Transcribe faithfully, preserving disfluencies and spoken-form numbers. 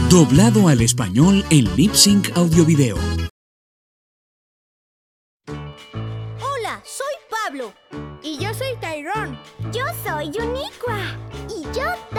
Doblado al español en Lip Sync Audio Video. Hola, soy Pablo. Y yo soy Tyrone. Yo soy Uniqua. Y yo